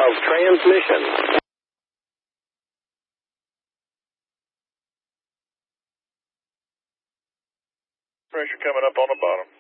of transmission. Pressure coming up on the bottom.